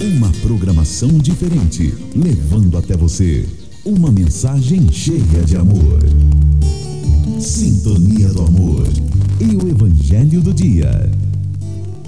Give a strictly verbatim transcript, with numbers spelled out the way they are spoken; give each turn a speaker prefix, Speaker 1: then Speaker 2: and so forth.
Speaker 1: Uma programação diferente, levando até você uma mensagem cheia de amor. Sintonia do Amor e o Evangelho do Dia.